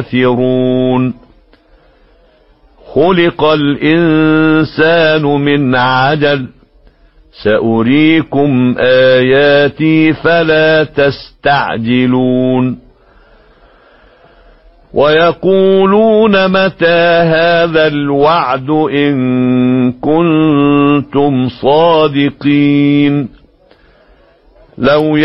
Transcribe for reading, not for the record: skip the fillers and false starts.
يستكثرون خلق الإنسان من عجل سأريكم آياتي فلا تستعجلون ويقولون متى هذا الوعد إن كنتم صادقين لو